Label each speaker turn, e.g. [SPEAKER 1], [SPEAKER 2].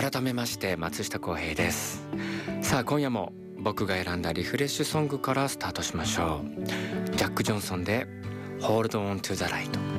[SPEAKER 1] 改めまして松下洸平です。さあ今夜も僕が選んだリフレッシュソングからスタートしましょう。ジャック・ジョンソンで Hold on to the light。